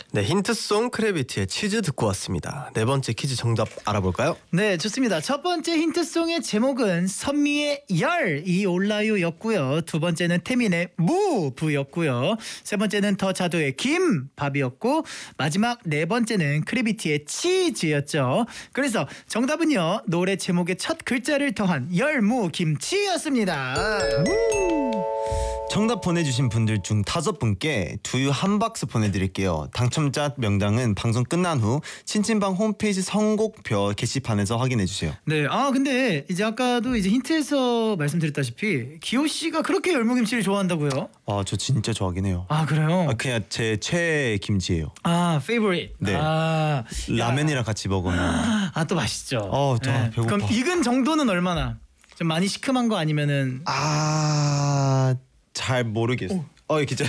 네, 힌트송 크래비티의 치즈 듣고 왔습니다. 네 번째 퀴즈 정답 알아볼까요? 네, 좋습니다. 첫 번째 힌트송의 제목은 선미의 열이 올라요였고요. 두 번째는 태민의 무부였고요. 세 번째는 더 자두의 김밥이었고 마지막 네 번째는 크래비티의 치즈였죠. 그래서 정답은요, 노래 제목의 첫 글자를 더한 열무김치였습니다. 정답 보내주신 분들 중 5분께 두유 한 박스 보내드릴게요. 당첨자 명단은 방송 끝난 후 친친방 홈페이지 선곡표 게시판에서 확인해주세요. 네, 근데 이제 아까도 이제 힌트에서 말씀드렸다시피 기호 씨가 그렇게 열무김치를 좋아한다고요? 저 진짜 좋아하긴 해요. 아, 그래요? 그냥 제 최애 김치예요. favorite. 네. 라면이랑 같이 먹으면. 또 맛있죠. 저 배고파. 그럼 익은 정도는 얼마나? 좀 많이 시큼한 거 아니면은 잘 모르겠어.